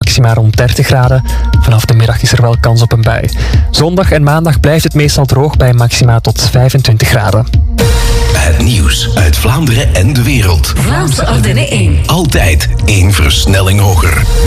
maxima rond 30 graden. Vanaf de middag is er wel kans op een bui. Zondag en maandag blijft het meestal droog bij maxima tot 25 graden. Het nieuws uit Vlaanderen en de wereld. Vlaamse Ardennen 1. Altijd 1 versnelling hoger.